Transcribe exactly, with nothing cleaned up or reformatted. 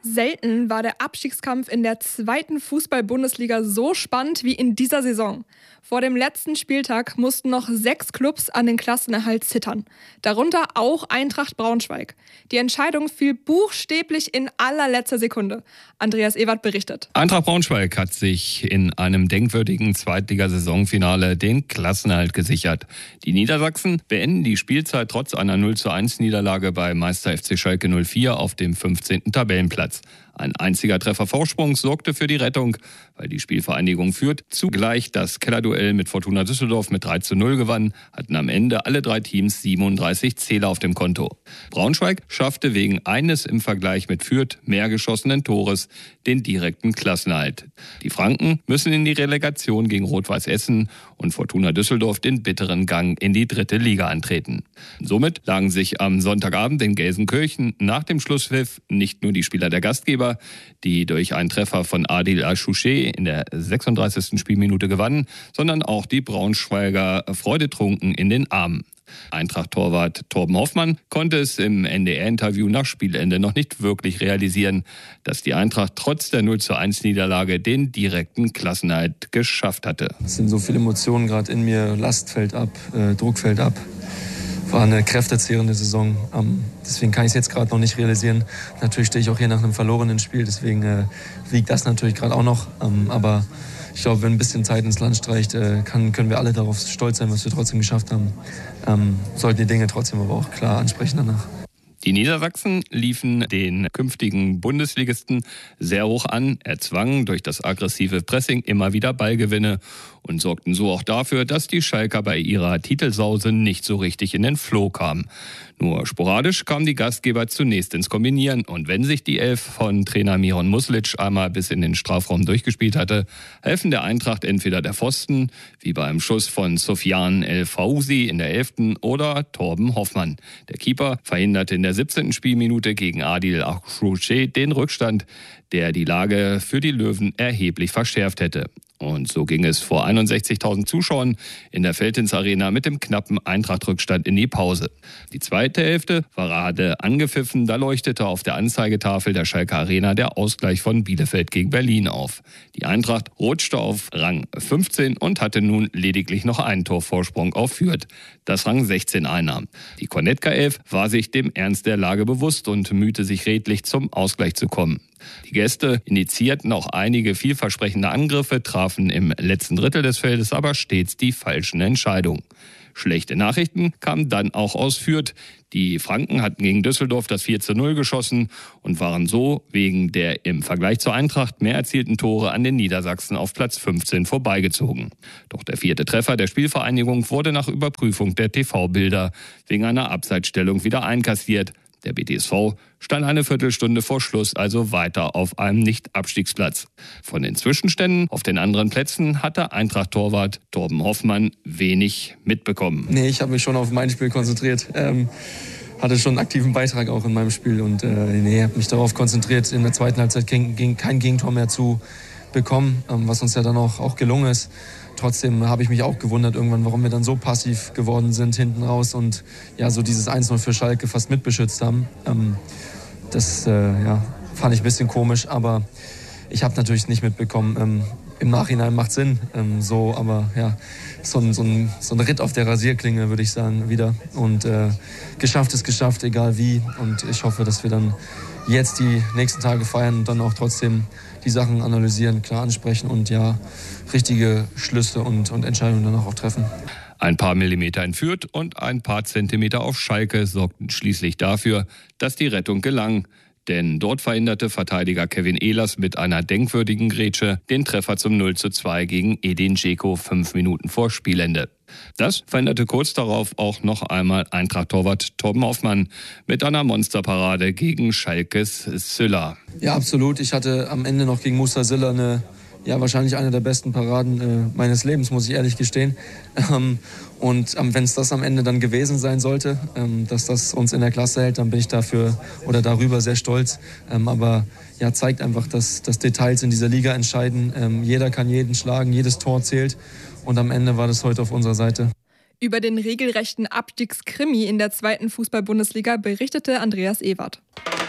Selten war der Abstiegskampf in der zweiten Fußball-Bundesliga so spannend wie in dieser Saison. Vor dem letzten Spieltag mussten noch sechs Clubs an den Klassenerhalt zittern. Darunter auch Eintracht Braunschweig. Die Entscheidung fiel buchstäblich in allerletzter Sekunde. Andreas Ewert berichtet. Eintracht Braunschweig hat sich in einem denkwürdigen Zweitligasaisonfinale den Klassenerhalt gesichert. Die Niedersachsen beenden die Spielzeit trotz einer null zu eins Niederlage bei Meister F C Schalke null vier auf dem fünfzehnten Tabellenplatz. Ein einziger Treffer Vorsprung sorgte für die Rettung, weil die Spielvereinigung Fürth zugleich das Kellerduell mit Fortuna Düsseldorf mit drei zu null gewann, hatten am Ende alle drei Teams siebenunddreißig Zähler auf dem Konto. Braunschweig schaffte wegen eines im Vergleich mit Fürth mehr geschossenen Tores den direkten Klassenerhalt. Die Franken müssen in die Relegation gegen Rot-Weiß Essen und Fortuna Düsseldorf den bitteren Gang in die dritte Liga antreten. Somit lagen sich am Sonntagabend in Gelsenkirchen nach dem Schlusspfiff nicht nur die Spieler der Gastgeber, die durch einen Treffer von Adil Al-Shouché in der sechsunddreißigsten Spielminute gewannen, sondern auch die Braunschweiger freudetrunken in den Armen. Eintracht-Torwart Torben Hoffmann konnte es im N D R-Interview nach Spielende noch nicht wirklich realisieren, dass die Eintracht trotz der null zu eins Niederlage den direkten Klassenerhalt geschafft hatte. Es sind so viele Emotionen gerade in mir, Last fällt ab, äh, Druck fällt ab. War eine kräftezehrende Saison, ähm, deswegen kann ich es jetzt gerade noch nicht realisieren. Natürlich stehe ich auch hier nach einem verlorenen Spiel, deswegen äh, wiegt das natürlich gerade auch noch, ähm, aber ich glaube, wenn ein bisschen Zeit ins Land streicht, äh, kann, können wir alle darauf stolz sein, was wir trotzdem geschafft haben. Ähm, sollten die Dinge trotzdem aber auch klar ansprechen danach. Die Niedersachsen liefen den künftigen Bundesligisten sehr hoch an, erzwangen durch das aggressive Pressing immer wieder Ballgewinne und sorgten so auch dafür, dass die Schalker bei ihrer Titelsause nicht so richtig in den Flow kamen. Nur sporadisch kamen die Gastgeber zunächst ins Kombinieren und wenn sich die Elf von Trainer Miron Muslic einmal bis in den Strafraum durchgespielt hatte, helfen der Eintracht entweder der Pfosten, wie beim Schuss von Sofian El Fauzi in der elften oder Torben Hoffmann. Der Keeper verhinderte in der siebzehnten Spielminute gegen Adil Al-Shouché den Rückstand, der die Lage für die Löwen erheblich verschärft hätte. Und so ging es vor einundsechzigtausend Zuschauern in der Veltins Arena mit dem knappen Eintracht-Rückstand in die Pause. Die zweite Hälfte war gerade angepfiffen, da leuchtete auf der Anzeigetafel der Schalke Arena der Ausgleich von Bielefeld gegen Berlin auf. Die Eintracht rutschte auf Rang fünfzehn und hatte nun lediglich noch einen Torvorsprung auf Fürth, das Rang sechzehn einnahm. Die Cornetka-Elf war sich dem Ernst der Lage bewusst und mühte sich redlich zum Ausgleich zu kommen. Die Gäste initiierten auch einige vielversprechende Angriffe, trafen im letzten Drittel des Feldes aber stets die falschen Entscheidungen. Schlechte Nachrichten kamen dann auch aus Fürth. Die Franken hatten gegen Düsseldorf das vier zu null geschossen und waren so wegen der im Vergleich zur Eintracht mehr erzielten Tore an den Niedersachsen auf Platz fünfzehn vorbeigezogen. Doch der vierte Treffer der Spielvereinigung wurde nach Überprüfung der T V-Bilder wegen einer Abseitsstellung wieder einkassiert. Der B T S V stand eine Viertelstunde vor Schluss also weiter auf einem Nicht-Abstiegsplatz. Von den Zwischenständen auf den anderen Plätzen hatte Eintracht-Torwart Torben Hoffmann wenig mitbekommen. Nee, ich habe mich schon auf mein Spiel konzentriert. Ähm, hatte schon einen aktiven Beitrag auch in meinem Spiel und äh, nee, habe mich darauf konzentriert, in der zweiten Halbzeit kein, kein Gegentor mehr zu bekommen, ähm, was uns ja dann auch, auch gelungen ist. Trotzdem habe ich mich auch gewundert irgendwann, warum wir dann so passiv geworden sind hinten raus und ja, so dieses eins null für Schalke fast mitbeschützt haben. Ähm, das äh, ja, fand ich ein bisschen komisch, aber ich habe natürlich nicht mitbekommen. Ähm, Im Nachhinein macht Sinn, ähm, so, aber ja, so ein, so, ein, so ein Ritt auf der Rasierklinge, würde ich sagen, wieder. Und äh, geschafft ist geschafft, egal wie. Und ich hoffe, dass wir dann jetzt die nächsten Tage feiern und dann auch trotzdem die Sachen analysieren, klar ansprechen und ja, richtige Schlüsse und, und Entscheidungen danach auch treffen. Ein paar Millimeter in Fürth und ein paar Zentimeter auf Schalke sorgten schließlich dafür, dass die Rettung gelang. Denn dort verhinderte Verteidiger Kevin Ehlers mit einer denkwürdigen Grätsche den Treffer zum null zu zwei gegen Edin Dzeko fünf Minuten vor Spielende. Das verhinderte kurz darauf auch noch einmal Eintracht-Torwart Torben Hoffmann mit einer Monsterparade gegen Schalkes Sylla. Ja, absolut. Ich hatte am Ende noch gegen Musa Sylla eine, ja, wahrscheinlich eine der besten Paraden äh, meines Lebens, muss ich ehrlich gestehen. Ähm, und ähm, wenn es das am Ende dann gewesen sein sollte, ähm, dass das uns in der Klasse hält, dann bin ich dafür oder darüber sehr stolz. Ähm, aber ja, zeigt einfach, dass, dass Details in dieser Liga entscheiden. Ähm, jeder kann jeden schlagen, jedes Tor zählt. Und am Ende war das heute auf unserer Seite. Über den regelrechten Abstiegskrimi in der zweiten Fußball-Bundesliga berichtete Andreas Ewert.